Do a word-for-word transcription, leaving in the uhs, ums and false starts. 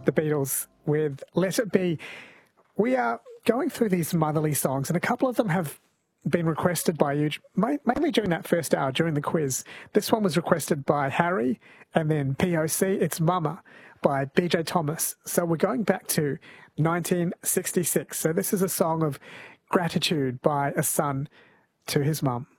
the Beatles with Let It Be. We are going through these motherly songs, and a couple of them have been requested by you, mainly during that first hour, during the quiz. This one was requested by Harry, and then P O C, It's Mama by B J Thomas. So we're going back to nineteen sixty-six. So this is a song of gratitude by a son to his mum.